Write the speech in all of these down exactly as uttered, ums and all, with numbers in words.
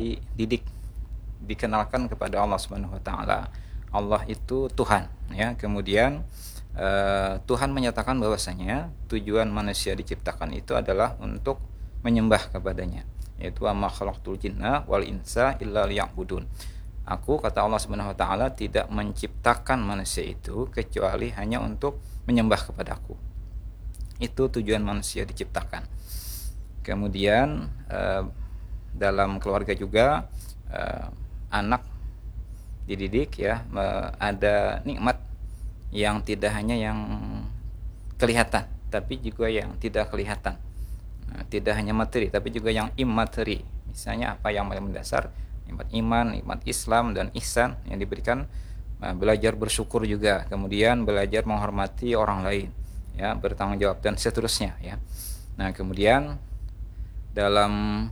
dididik, dikenalkan kepada Allah Subhanahu wa taala. Allah itu Tuhan, ya. Kemudian uh, Tuhan menyatakan bahwasanya tujuan manusia diciptakan itu adalah untuk menyembah kepadanya, yaitu amma khalaqtul jinna wal insa illa liya'budun. Aku, kata Allah Subhanahu wa taala, tidak menciptakan manusia itu kecuali hanya untuk menyembah kepadaku. Itu tujuan manusia diciptakan. Kemudian uh, dalam keluarga juga uh, anak dididik, ya, ada nikmat yang tidak hanya yang kelihatan tapi juga yang tidak kelihatan, nah, tidak hanya materi tapi juga yang immateri. Misalnya apa yang paling mendasar, nikmat iman, nikmat Islam dan ihsan yang diberikan, nah, belajar bersyukur juga, kemudian belajar menghormati orang lain, ya, bertanggung jawab dan seterusnya, ya. Nah, kemudian dalam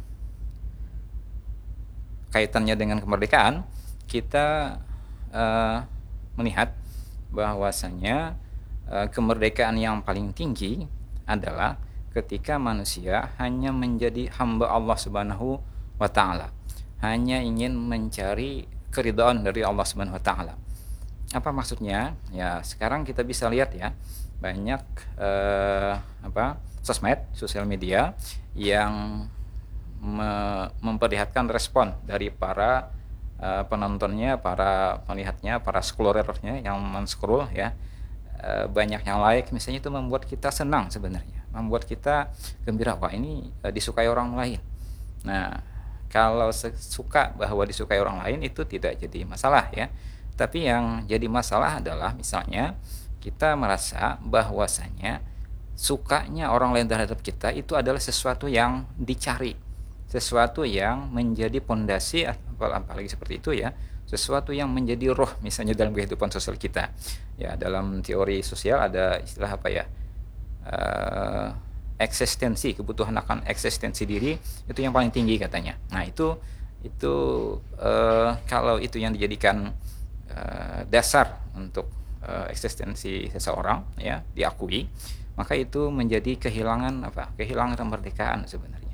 kaitannya dengan kemerdekaan, kita uh, melihat bahwasanya uh, kemerdekaan yang paling tinggi adalah ketika manusia hanya menjadi hamba Allah Subhanahu wa taala, hanya ingin mencari keridhaan dari Allah Subhanahu wa taala. Apa maksudnya? Ya, sekarang kita bisa lihat, ya, banyak uh, apa sosmed, sosial media yang me- memperlihatkan respon dari para Uh, penontonnya, para melihatnya, para scrollernya yang men-scroll, ya, uh, banyak yang like misalnya, itu membuat kita senang sebenarnya, membuat kita gembira, wah ini uh, disukai orang lain. Nah, kalau suka bahwa disukai orang lain itu tidak jadi masalah, ya. Tapi yang jadi masalah adalah misalnya kita merasa bahwasanya sukanya orang lain terhadap kita itu adalah sesuatu yang dicari, sesuatu yang menjadi pondasi, apalagi seperti itu, ya, sesuatu yang menjadi roh misalnya dalam kehidupan sosial kita, ya. Dalam teori sosial ada istilah apa, ya, uh, eksistensi, kebutuhan akan eksistensi diri itu yang paling tinggi katanya. Nah, itu itu uh, kalau itu yang dijadikan uh, dasar untuk uh, eksistensi seseorang, ya, diakui, maka itu menjadi kehilangan apa kehilangan kemerdekaan sebenarnya.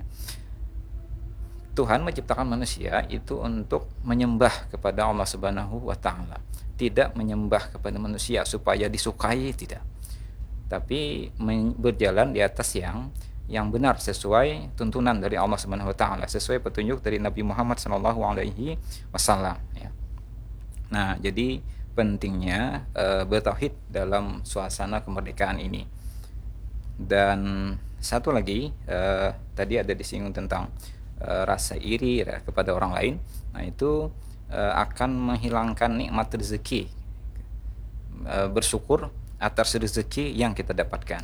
Tuhan menciptakan manusia itu untuk menyembah kepada Allah Subhanahu wa taala, tidak menyembah kepada manusia supaya disukai, tidak, tapi berjalan di atas yang yang benar sesuai tuntunan dari Allah Subhanahu wa taala, sesuai petunjuk dari Nabi Muhammad sallallahu alaihi wasallam, ya. Nah, jadi pentingnya e, bertauhid dalam suasana kemerdekaan ini. Dan satu lagi, e, tadi ada disinggung tentang rasa iri kepada orang lain. Nah, itu uh, akan menghilangkan nikmat rezeki, uh, bersyukur atas rezeki yang kita dapatkan.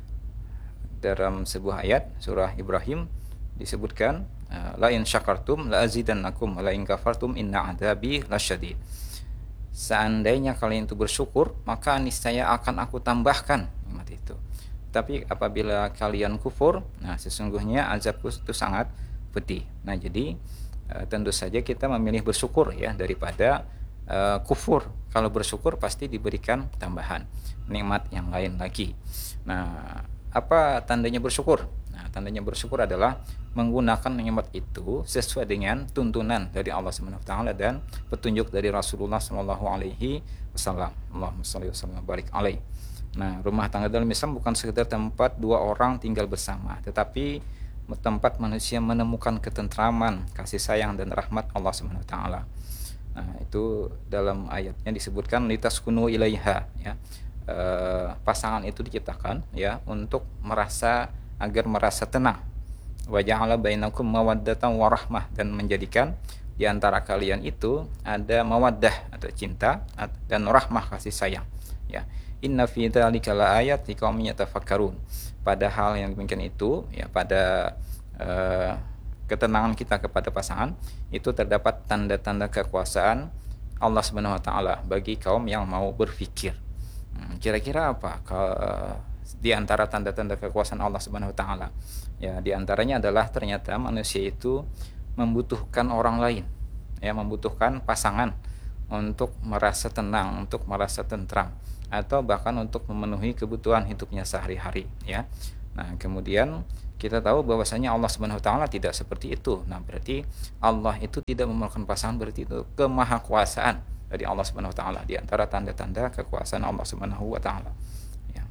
Dalam sebuah ayat surah Ibrahim disebutkan, la in syakartum la azidannakum wa la in kafartum inna adzabi lasyadid. Seandainya kalian itu bersyukur, maka niscaya akan aku tambahkan nikmat itu. Tapi apabila kalian kufur, nah sesungguhnya azabku itu sangat pedih. Nah, jadi uh, tentu saja kita memilih bersyukur, ya, daripada uh, kufur. Kalau bersyukur pasti diberikan tambahan nikmat yang lain lagi. Nah, apa tandanya bersyukur? Nah, tandanya bersyukur adalah menggunakan nikmat itu sesuai dengan tuntunan dari Allah Subhanahu wa taala dan petunjuk dari Rasulullah sallallahu alaihi wasallam. Allahumma shalli wa sallim wa barik alaihi. Nah, rumah tangga dalam Islam bukan sekedar tempat dua orang tinggal bersama, tetapi tempat manusia menemukan ketentraman, kasih sayang dan rahmat Allah Subhanahu wa taala. Nah, itu dalam ayatnya disebutkan litaskunu ilaiha, ya. E, pasangan itu diciptakan, ya, untuk merasa agar merasa tenang. Wa ja'ala bainakum mawaddatan warahmah, dan menjadikan di antara kalian itu ada mawaddah atau cinta dan rahmah, kasih sayang, ya. Inna fi dzalika laayat liqaumin yatafakkarun. Padahal yang demikian itu, ya, pada uh, ketenangan kita kepada pasangan itu terdapat tanda-tanda kekuasaan Allah Subhanahu wa taala bagi kaum yang mau berpikir. Hmm, kira-kira apa uh, di antara tanda-tanda kekuasaan Allah Subhanahu wa taala? Ya, di antaranya adalah ternyata manusia itu membutuhkan orang lain, ya, membutuhkan pasangan untuk merasa tenang, untuk merasa tentram, atau bahkan untuk memenuhi kebutuhan hidupnya sehari-hari, ya. Nah, kemudian kita tahu bahwasanya Allah Subhanahu wa taala tidak seperti itu. Nah, berarti Allah itu tidak memerlukan pasangan, berarti itu kemahakuasaan dari Allah Subhanahu wa taala, di antara tanda-tanda kekuasaan Allah Subhanahu wa taala. Ya.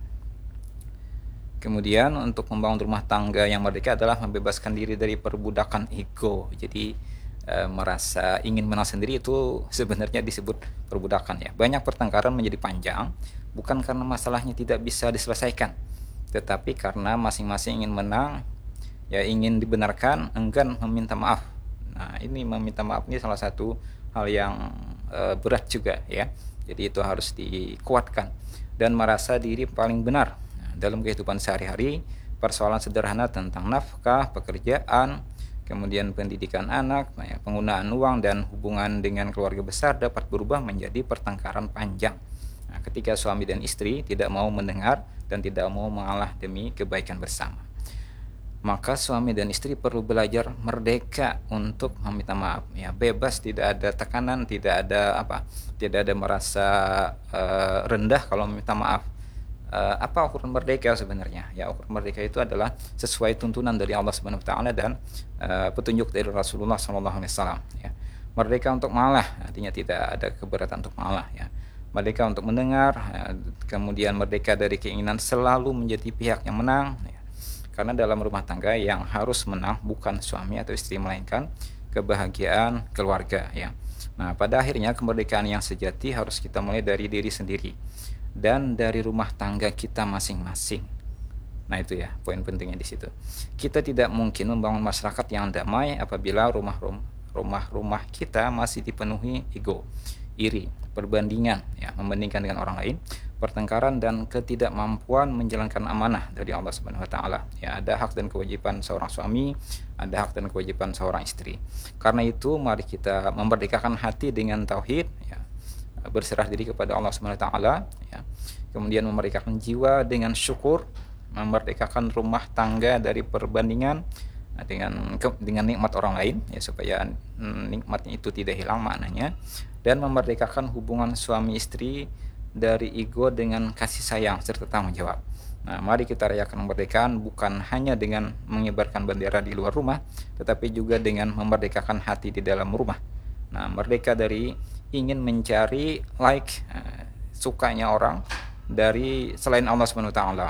Kemudian untuk membangun rumah tangga yang merdeka adalah membebaskan diri dari perbudakan ego. Jadi e, merasa ingin menang sendiri itu sebenarnya disebut perbudakan ya. Banyak pertengkaran menjadi panjang bukan karena masalahnya tidak bisa diselesaikan, tetapi karena masing-masing ingin menang, ya ingin dibenarkan, enggan meminta maaf. Nah, ini meminta maaf ini salah satu hal yang e, berat juga ya. Jadi itu harus dikuatkan dan merasa diri paling benar. Nah, dalam kehidupan sehari-hari, persoalan sederhana tentang nafkah, pekerjaan, kemudian pendidikan anak, ya, penggunaan uang dan hubungan dengan keluarga besar dapat berubah menjadi pertengkaran panjang. Nah, ketika suami dan istri tidak mau mendengar dan tidak mau mengalah demi kebaikan bersama, maka suami dan istri perlu belajar merdeka untuk meminta maaf, ya bebas, tidak ada tekanan, tidak ada apa, tidak ada merasa uh, rendah kalau meminta maaf. Uh, apa ukuran merdeka sebenarnya? Ya, ukuran merdeka itu adalah sesuai tuntunan dari Allah Subhanahu wa taala dan uh, petunjuk dari Rasulullah sallallahu alaihi wasallam, ya. Merdeka untuk mengalah, artinya tidak ada keberatan untuk mengalah, ya. Merdeka untuk mendengar, ya. Kemudian merdeka dari keinginan selalu menjadi pihak yang menang, ya. Karena dalam rumah tangga yang harus menang bukan suami atau istri, melainkan kebahagiaan keluarga, ya. Nah, pada akhirnya kemerdekaan yang sejati harus kita mulai dari diri sendiri dan dari rumah tangga kita masing-masing. Nah, itu ya poin pentingnya di situ. Kita tidak mungkin membangun masyarakat yang damai apabila rumah-rumah kita masih dipenuhi ego, iri, perbandingan, ya, membandingkan dengan orang lain, pertengkaran dan ketidakmampuan menjalankan amanah dari Allah Subhanahu wa taala. Ya, ada hak dan kewajiban seorang suami, ada hak dan kewajiban seorang istri. Karena itu mari kita memerdekakan hati dengan tauhid, ya, berserah diri kepada Allah Subhanahu wa taala, ya. Kemudian memerdekakan jiwa dengan syukur, memerdekakan rumah tangga dari perbandingan dengan dengan nikmat orang lain, ya, supaya nikmatnya itu tidak hilang maknanya, dan memerdekakan hubungan suami istri dari ego dengan kasih sayang serta tanggung jawab. Nah, mari kita rayakan kemerdekaan bukan hanya dengan mengibarkan bendera di luar rumah, tetapi juga dengan memerdekakan hati di dalam rumah. Nah, merdeka dari ingin mencari like, uh, sukanya orang dari selain Allah Subhanahu wa taala.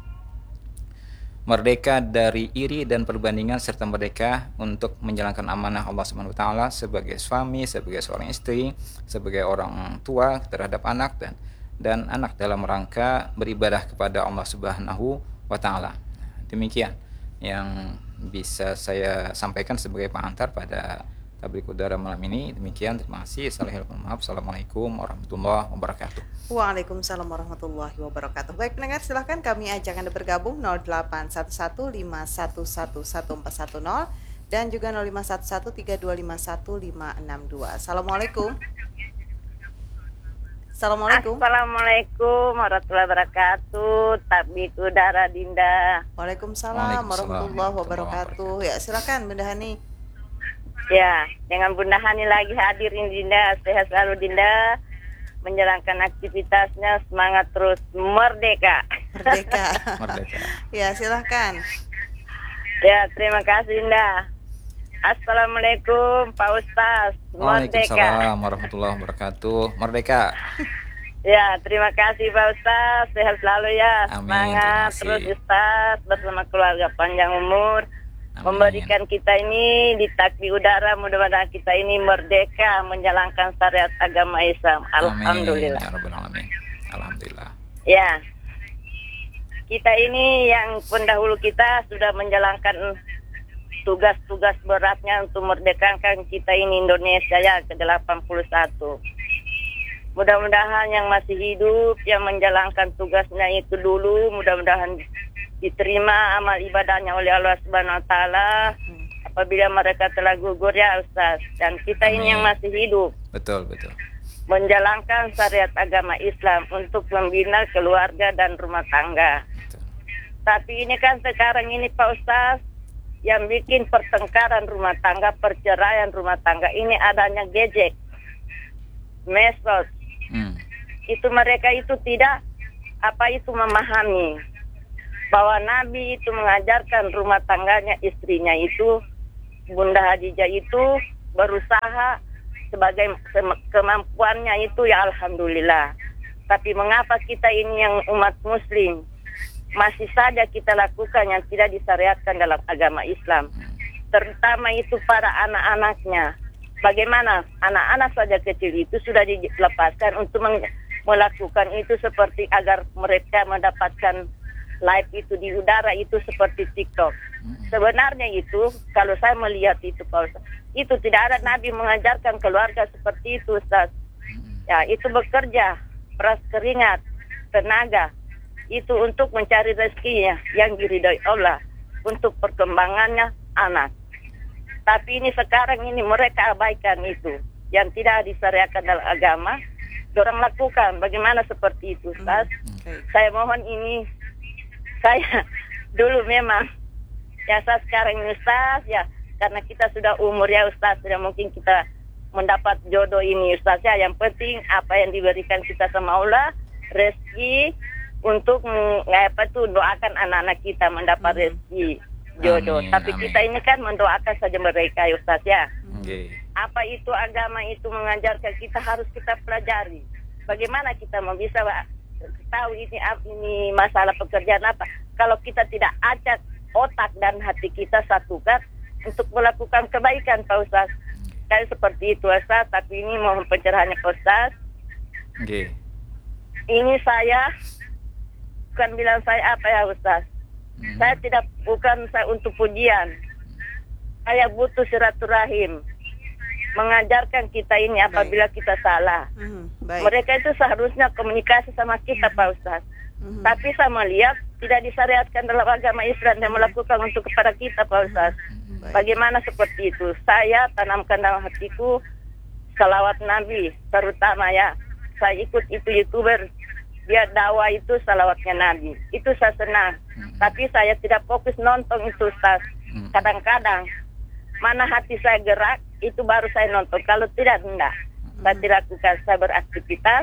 Merdeka dari iri dan perbandingan, serta merdeka untuk menjalankan amanah Allah Subhanahu wa taala sebagai suami, sebagai seorang istri, sebagai orang tua terhadap anak dan dan anak dalam rangka beribadah kepada Allah Subhanahu wa taala. Demikian yang bisa saya sampaikan sebagai pengantar pada tablik udara malam ini. Demikian, terima kasih. Assalamualaikum warahmatullahi wabarakatuh. Waalaikumsalam warahmatullahi wabarakatuh. Baik pendengar, silahkan kami ajak Anda bergabung nol delapan satu satu lima satu satu satu empat satu nol dan juga nol lima satu satu tiga dua lima satu lima enam dua. Assalamualaikum. Assalamualaikum. Assalamualaikum warahmatullahi wabarakatuh. Tablik udara Dinda. Waalaikumsalam warahmatullahi wabarakatuh. Ya, silakan Bunda Hani. Ya, dengan Bunda Hani lagi hadir ini Dinda, sehat selalu Dinda, menjalankan aktivitasnya, semangat terus, merdeka. Merdeka. Merdeka. Ya, silahkan. Ya, terima kasih Dinda. Assalamualaikum Pak Ustaz, merdeka. Waalaikumsalam warahmatullahi wabarakatuh. Merdeka. Ya, terima kasih Pak Ustaz, sehat selalu ya. Amin, Semangat terus Ustaz, bersama keluarga panjang umur. Amin. Memberikan kita ini di takdir udara, mudah-mudahan kita ini merdeka menjalankan syariat agama Islam. Alhamdulillah. Amin, ya Rabbal Alamin. Alhamdulillah. Ya, kita ini yang pendahulu kita sudah menjalankan tugas-tugas beratnya untuk merdekakan kita ini Indonesia ya ke delapan puluh satu. Mudah-mudahan yang masih hidup yang menjalankan tugasnya itu dulu, mudah-mudahan diterima amal ibadahnya oleh Allah Subhanahu wa taala apabila mereka telah gugur ya Ustaz. Dan kita Amin. Ini yang masih hidup, betul betul, menjalankan syariat agama Islam untuk membina keluarga dan rumah tangga. Betul. Tapi ini kan sekarang ini Pak Ustaz, yang bikin pertengkaran rumah tangga, perceraian rumah tangga ini adanya gadget, medsos. Hmm. Itu mereka itu tidak apa itu memahami. bahwa Nabi itu mengajarkan rumah tangganya, istrinya itu, Bunda Khadijah itu berusaha sebagai kemampuannya itu, ya alhamdulillah. Tapi mengapa kita ini yang umat muslim masih saja kita lakukan yang tidak disyariatkan dalam agama Islam, terutama itu para anak-anaknya. Bagaimana anak-anak saja kecil itu sudah dilepaskan untuk melakukan itu seperti agar mereka mendapatkan live itu di udara itu seperti TikTok. Sebenarnya itu kalau saya melihat itu Pak Ustaz, itu tidak ada Nabi mengajarkan keluarga seperti itu Ustaz. Ya, itu bekerja peras keringat, tenaga itu untuk mencari rezekinya yang diridhoi Allah untuk perkembangannya anak. Tapi ini sekarang ini mereka abaikan itu yang tidak disyariatkan dalam agama, dorang lakukan. Bagaimana seperti itu Ustaz? Okay. Saya mohon ini, saya dulu memang ya saya sekarang ini Ustaz ya, karena kita sudah umur ya Ustaz, sudah mungkin kita mendapat jodoh ini Ustaz ya. Yang penting apa yang diberikan kita sama Allah, rezeki untuk apa tuh doakan anak-anak kita mendapat rezeki jodoh. Amin, Tapi amin. Kita ini kan mendoakan saja mereka ya Ustaz ya. Okay. Apa itu agama itu mengajarkan kita harus kita pelajari. Bagaimana kita mau bisa tahu ini ini masalah pekerjaan apa kalau kita tidak acak otak dan hati kita satukan untuk melakukan kebaikan Pak Ustaz. Kayak seperti itu Ustaz, tapi ini mohon pencerahannya Pak Ustaz. Okay. Ini saya bukan bilang saya apa ya Ustaz. Hmm. Saya tidak bukan saya untuk pujian. Saya butuh silaturahim. Mengajarkan kita ini apabila baik. Kita salah. Hmm, mereka itu seharusnya komunikasi sama kita Pak Ustaz. Hmm. Tapi saya melihat tidak disyariatkan dalam agama Islam dan melakukan untuk kepada kita Pak Ustaz. Baik. Bagaimana seperti itu? Saya tanamkan dalam hatiku salawat Nabi, terutama ya. Saya ikut itu YouTuber, dia dakwah itu salawatnya Nabi. Itu saya senang. Hmm. Tapi saya tidak fokus nonton itu Ustaz. Hmm. Kadang-kadang mana hati saya gerak, itu baru saya nonton. Kalau tidak, enggak. Hmm. Saya tidak lakukan, saya beraktivitas.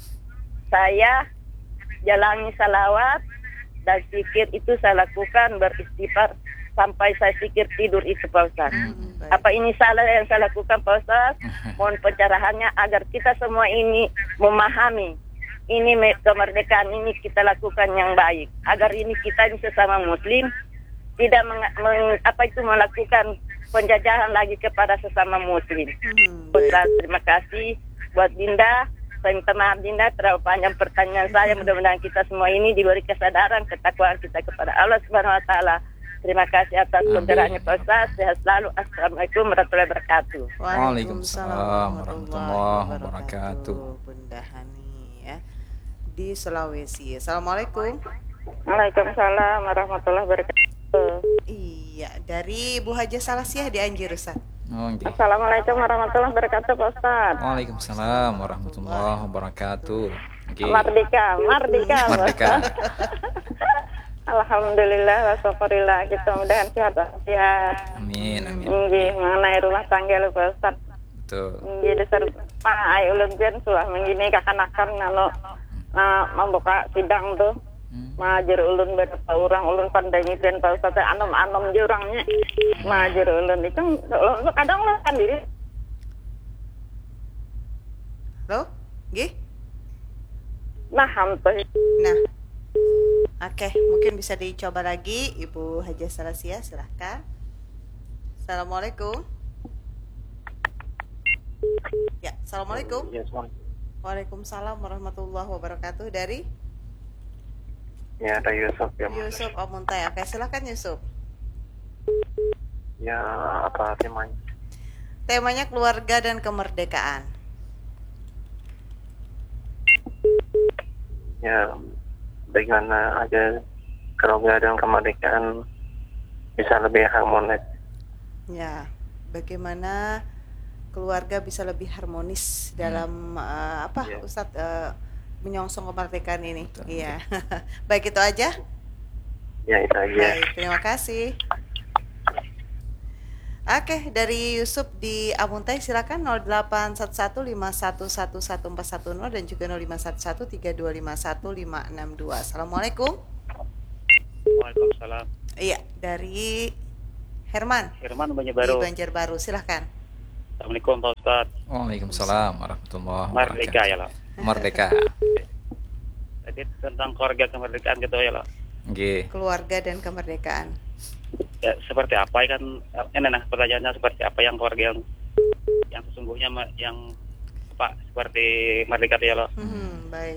Saya jalani salawat dan zikir itu saya lakukan, beristighfar sampai saya pikir tidur itu Pak Ustaz. Hmm, apa ini salah yang saya lakukan Pak Ustaz? Mohon pencerahannya agar kita semua ini memahami ini kemerdekaan ini kita lakukan yang baik. Agar ini kita ini sesama muslim tidak meng, meng, apa itu melakukan penjajahan lagi kepada sesama muslim. Hmm, Ustaz, terima kasih buat Dinda. Saya minta maaf Dinda terlalu panjang pertanyaan saya. Mudah-mudahan kita semua ini diberi kesadaran ketakwaan kita kepada Allah Subhanahu wa taala. Terima kasih atas pencerahannya Pak Ustaz. Sehat selalu. Assalamualaikum warahmatullahi wabarakatuh. Waalaikumsalam warahmatullahi wabarakatuh. Bunda Hani ya di Sulawesi. Assalamualaikum. Waalaikumsalam warahmatullahi wabarakatuh. Iya, dari Bu Haja Salasiah di Anjir Ustaz. Oh, okay. Assalamualaikum warahmatullahi wabarakatuh Pak Ustaz. Waalaikumsalam warahmatullahi wabarakatuh. Okay. Merdeka, merdeka. Merdeka. Alhamdulillah, wasyukurillah, kita mudahan sehat sehat. Amin, amin. Nggih, mengenai rumah tangga lu Pak Ustaz. Betul. Nggih, dasar Pak ai ulun jen sulah mengini kakanakan nano nah membuka sidang tuh. Hmm. Majer ulun berapa orang ulun pandai miten Pak Ustaz anom-anom jurangnya. Majer ulun itu ulun kadang ulun kan diri. Halo? Nggih? Nah, hampir. Nah. Oke, mungkin bisa dicoba lagi Ibu Haja Salasiah, silahkan. Assalamualaikum. Ya, assalamualaikum. Waalaikumsalam warahmatullahi wabarakatuh. Dari? Ya, ada Yusuf ya. Yusuf Omuntai. Oke, silahkan Yusuf. Ya, apa temanya? Temanya keluarga dan kemerdekaan. Ya, bagaimana aja keluarga dan kemerdekaan bisa lebih harmonis. Ya, bagaimana keluarga bisa lebih harmonis dalam hmm. uh, apa yeah. Ustadz uh, menyongsong kemerdekaan ini. Betul. Iya. Baik, itu aja. Ya, itu aja. Baik, terima kasih. Oke, dari Yusuf di Amuntai silakan nol delapan satu satu lima satu satu satu empat satu nol dan juga nol lima satu satu tiga dua lima satu lima enam dua. Assalamualaikum. Waalaikumsalam. Iya, dari Herman Firman di Banjarbaru. Banjarbaru. Silahkan. Assalamualaikum Pak Ustaz. Waalaikumsalam warahmatullahi Merdeka wabarakatuh. ya lah. Merdeka. Jadi tentang keluarga kemerdekaan gitu ya lah. Nggih. Keluarga dan kemerdekaan. Ya, seperti apa ya kan? Ini nah pertanyaannya seperti apa yang keluarga yang yang sesungguhnya ma- yang apa seperti merdeka ya lah. Hmm, baik.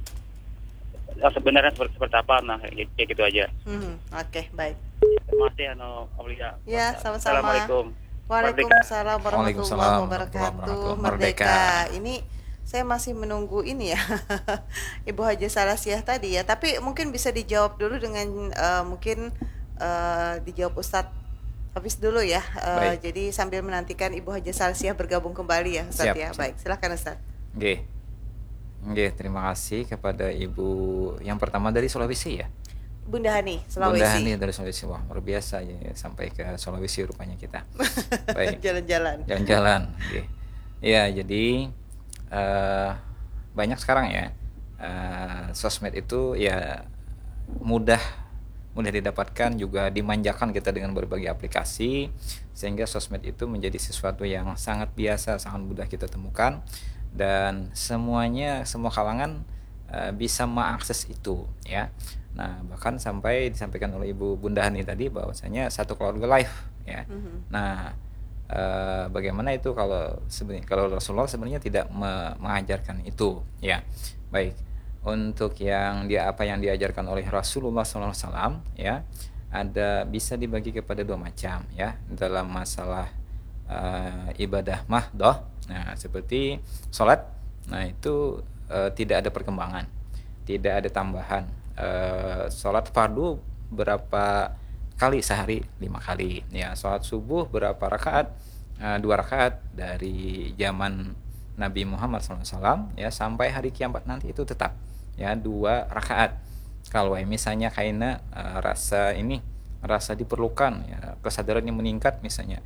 Ya, sebenarnya seperti, seperti apa nah kayak kayak gitu aja. Hmm, Oke, baik. Terima kasih Ano Aulia. Ya, sama-sama. Assalamualaikum. Waalaikumsalam warahmatullahi Waalaikumsalam wabarakatuh. warahmatullahi wabarakatuh. Merdeka. Merdeka. Ini saya masih menunggu ini ya, Ibu Haja Salasiah tadi ya. Tapi mungkin bisa dijawab dulu dengan eh, mungkin eh, dijawab Ustadz Hafiz dulu ya. Eh, Baik. jadi sambil menantikan Ibu Haja Salasiah bergabung kembali ya, Ustadz Siap, ya. siap. Baik, silakan Ustadz. Nggih. Nggih, terima kasih kepada Ibu yang pertama dari Sulawesi ya. Bunda Hani, Bunda Sulawesi. Hani dari Sulawesi. Wah, luar biasa ya sampai ke Sulawesi rupanya kita. Baik. Jalan-jalan. Jalan-jalan. Nggih. Ya, jadi eh, banyak sekarang ya eh, sosmed itu ya mudah mudah didapatkan, juga dimanjakan kita dengan berbagai aplikasi, sehingga sosmed itu menjadi sesuatu yang sangat biasa, sangat mudah kita temukan, dan semuanya, semua kalangan eh, bisa mengakses itu ya. Nah, bahkan sampai disampaikan oleh Ibu Bunda Hani tadi bahwasanya satu keluarga live ya. Mhm. Nah, eh, bagaimana itu kalau sebenarnya kalau Rasulullah sebenarnya tidak me- mengajarkan itu ya. Baik. Untuk yang dia apa yang diajarkan oleh Rasulullah shallallahu alaihi wasallam ya, ada bisa dibagi kepada dua macam ya dalam masalah eh, ibadah mahdoh. Nah, seperti sholat, nah itu eh, tidak ada perkembangan, tidak ada tambahan. Eh, sholat fardu berapa kali sehari? Lima kali ya. Sholat subuh berapa rakaat? Eh, dua rakaat dari zaman Nabi Muhammad shallallahu alaihi wasallam ya sampai hari kiamat nanti itu tetap ya dua rakaat. Kalau misalnya kaina eh, rasa ini rasa diperlukan ya, kesadaran yang meningkat misalnya,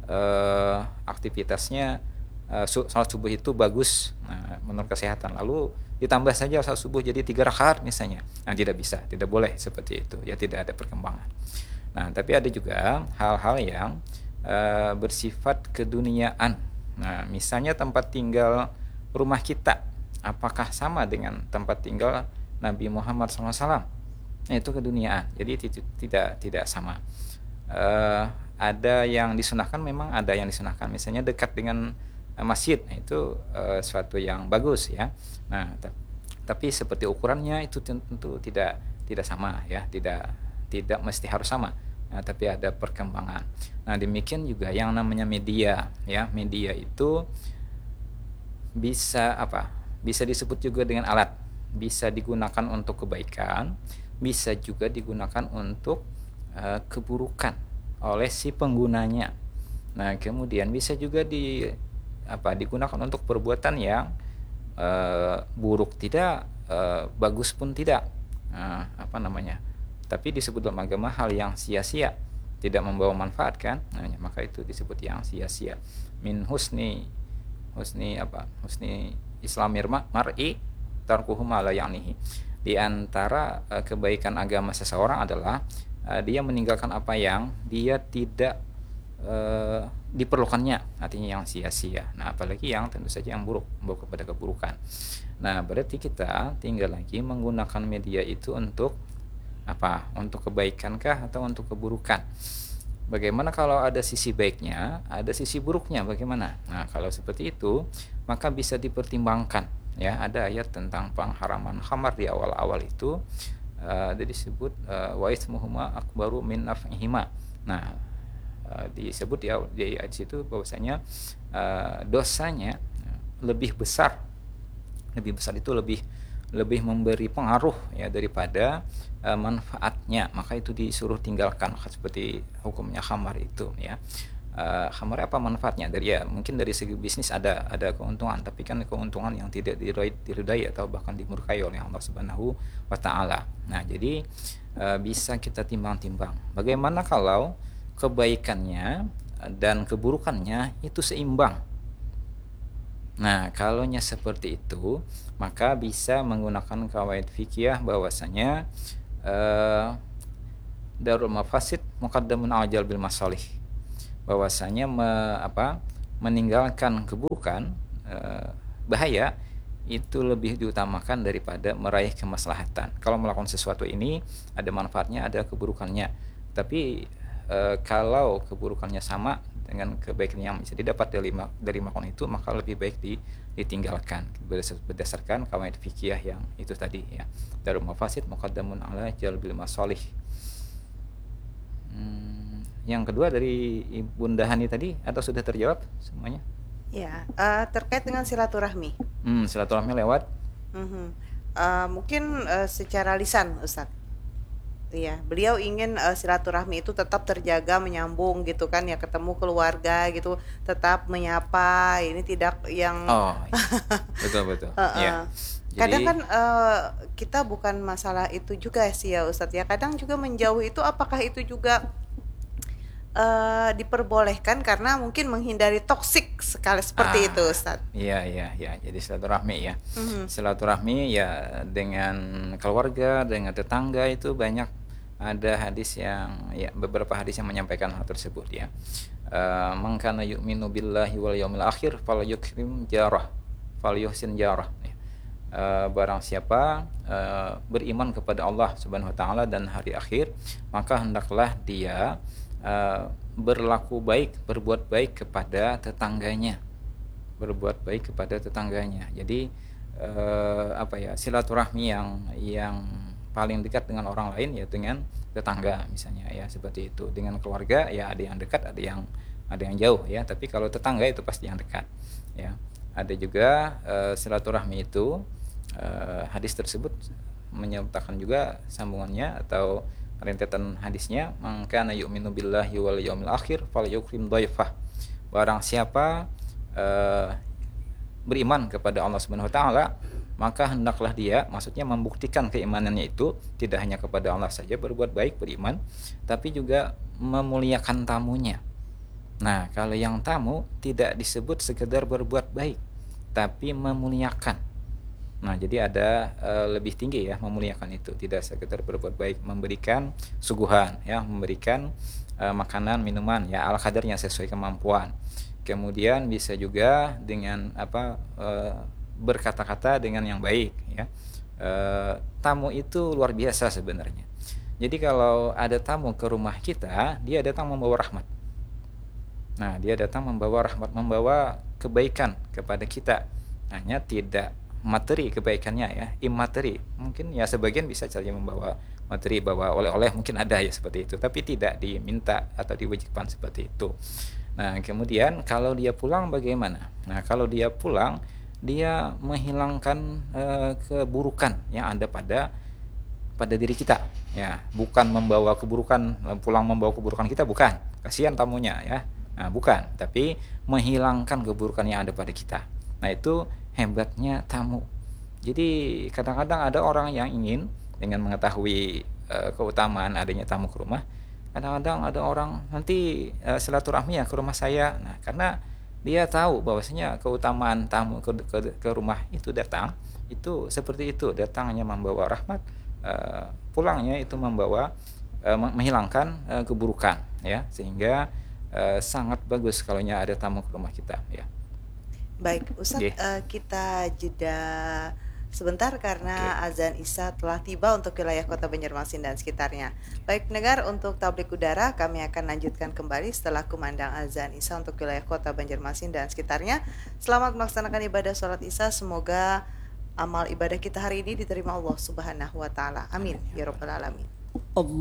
eh, aktivitasnya eh, su- sholat subuh itu bagus nah, menurut kesehatan, lalu ditambah saja sholat subuh jadi tiga rakaat misalnya, nah tidak bisa, tidak boleh seperti itu ya, tidak ada perkembangan. Nah, tapi ada juga hal-hal yang eh, bersifat keduniaan. Nah, misalnya tempat tinggal rumah kita apakah sama dengan tempat tinggal Nabi Muhammad shallallahu alaihi wasallam? Nah, itu keduniaan, jadi ti- tidak tidak sama. Eh, ada yang disunahkan, memang ada yang disunahkan, misalnya dekat dengan eh, masjid, nah, itu eh, suatu yang bagus ya. Nah, ta- tapi seperti ukurannya itu tentu tidak tidak sama ya, tidak tidak mesti harus sama. Nah, tapi ada perkembangan. Nah, demikian juga yang namanya media ya. Media itu bisa apa? Bisa disebut juga dengan alat. Bisa digunakan untuk kebaikan, bisa juga digunakan untuk uh, keburukan oleh si penggunanya. Nah, kemudian bisa juga di apa? Digunakan untuk perbuatan yang uh, buruk tidak, uh, bagus pun tidak. Nah, apa namanya? Tapi disebut dalam agama hal yang sia-sia, tidak membawa manfaat kan, nah, maka itu disebut yang sia-sia. Min husni husni apa husni islamir mar'i tarkuhu ma la ya'nihi. Di antara uh, kebaikan agama seseorang adalah uh, dia meninggalkan apa yang dia tidak uh, diperlukannya, artinya yang sia-sia. Nah, apalagi yang tentu saja yang buruk, membawa kepada keburukan. Nah, berarti kita tinggal lagi menggunakan media itu untuk apa? Untuk kebaikankah atau untuk keburukan? Bagaimana kalau ada sisi baiknya, ada sisi buruknya, bagaimana? Nah, kalau seperti itu, maka bisa dipertimbangkan. Ya, ada ayat tentang pengharaman khamar di awal-awal itu, uh, ada disebut uh, wa itsmuhuma akbaru min naf'ihima. Nah, uh, disebut di, di ayat situ bahwasanya uh, dosanya lebih besar, lebih besar itu lebih lebih memberi pengaruh ya daripada uh, manfaatnya, maka itu disuruh tinggalkan, seperti hukumnya khamar itu ya. Uh, khamar apa manfaatnya? Dari ya mungkin dari segi bisnis ada ada keuntungan, tapi kan keuntungan yang tidak diridai, diridai atau bahkan dimurkai oleh Allah Subhanahu wa taala. Nah, jadi uh, bisa kita timbang-timbang. Bagaimana kalau kebaikannya dan keburukannya itu seimbang? Nah, kalaunya seperti itu, maka bisa menggunakan kawaid fikih bahwasanya eh, darul mafasid muqaddamun ala jalbil masalih. Bahwasanya me, apa, meninggalkan keburukan, eh, bahaya itu lebih diutamakan daripada meraih kemaslahatan. Kalau melakukan sesuatu ini ada manfaatnya, ada keburukannya. Tapi e, kalau keburukannya sama dengan kebaikan yang bisa didapat dari dari melakukan itu, maka lebih baik di, ditinggalkan berdasarkan qawaid fikih yang itu tadi ya. Darul mafasid muqaddamun ala jalbil masalih. Hmm, yang kedua dari Bunda Hani tadi, atau sudah terjawab semuanya? Ya, uh, terkait dengan silaturahmi. Hmm, silaturahmi lewat? Uh-huh. Uh, mungkin uh, secara lisan, Ustadz. Iya, beliau ingin uh, silaturahmi itu tetap terjaga, menyambung gitu kan ya, ketemu keluarga gitu, tetap menyapa. Ini tidak yang. Oh, betul betul. uh-uh. Ya. Kadang Jadi, kan uh, kita bukan masalah itu juga sih ya Ustadz ya. Kadang juga menjauh itu, apakah itu juga Uh, diperbolehkan karena mungkin menghindari toksik sekali seperti ah, itu, Ustaz. Iya iya iya. Jadi silaturahmi ya. Mm-hmm. Silaturahmi ya dengan keluarga, dengan tetangga itu banyak ada hadis yang ya beberapa hadis yang menyampaikan hal tersebut ya. Uh, Man kana yu'minu billahi wal yaumil akhir falyukrim jarah, falyuhsin jarah. Ya. Uh, barang siapa uh, beriman kepada Allah Subhanahu wa taala dan hari akhir, maka hendaklah dia Uh, berlaku baik, berbuat baik kepada tetangganya, berbuat baik kepada tetangganya. Jadi uh, apa ya, silaturahmi yang yang paling dekat dengan orang lain ya dengan tetangga misalnya ya, seperti itu. Dengan keluarga ya ada yang dekat, ada yang ada yang jauh ya. Tapi kalau tetangga itu pasti yang dekat ya. Ada juga uh, silaturahmi itu uh, hadis tersebut menyertakan juga sambungannya atau rentetan hadisnya, maka na yu'minu billahi wal yaumil akhir falyukrim dhaifah. Barang siapa uh, beriman kepada Allah Subhanahu wa taala, maka hendaklah dia, maksudnya membuktikan keimanannya itu tidak hanya kepada Allah saja berbuat baik, beriman, tapi juga memuliakan tamunya. Nah, kalau yang tamu tidak disebut sekedar berbuat baik, tapi memuliakan. Nah, jadi ada e, lebih tinggi ya, memuliakan itu, tidak sekedar berbuat baik, memberikan suguhan ya, memberikan e, makanan, minuman ya ala kadarnya sesuai kemampuan. Kemudian bisa juga dengan apa e, berkata-kata dengan yang baik ya. E, tamu itu luar biasa sebenarnya. Jadi kalau ada tamu ke rumah kita, dia datang membawa rahmat. Nah, dia datang membawa rahmat, membawa kebaikan kepada kita. Hanya tidak materi kebaikannya ya, imateri. Mungkin ya sebagian bisa saja membawa materi, bawa oleh-oleh mungkin ada ya seperti itu, tapi tidak diminta atau diwajibkan seperti itu. Nah, kemudian kalau dia pulang bagaimana? Nah, kalau dia pulang, dia menghilangkan e, keburukan yang ada pada pada diri kita ya, bukan membawa keburukan, pulang membawa keburukan kita, bukan. Kasihan tamunya ya. Nah, bukan, tapi menghilangkan keburukan yang ada pada kita. Nah, itu hebatnya tamu. Jadi kadang-kadang ada orang yang ingin dengan mengetahui uh, keutamaan adanya tamu ke rumah, kadang-kadang ada orang nanti uh, silaturahmi ya ke rumah saya. Nah, karena dia tahu bahwasanya keutamaan tamu ke, ke, ke rumah itu datang itu seperti itu, datangnya membawa rahmat, uh, pulangnya itu membawa uh, menghilangkan uh, keburukan ya, sehingga uh, sangat bagus kalau ada tamu ke rumah kita ya. Baik, Ustadz, Okay. uh, kita jeda sebentar karena okay. azan Isya telah tiba untuk wilayah Kota Banjarmasin dan sekitarnya. Baik, pendengar, untuk tablik udara kami akan lanjutkan kembali setelah kumandang azan Isya untuk wilayah Kota Banjarmasin dan sekitarnya. Selamat melaksanakan ibadah sholat Isya. Semoga amal ibadah kita hari ini diterima Allah Subhanahu wa taala. Amin ya rabbal alamin.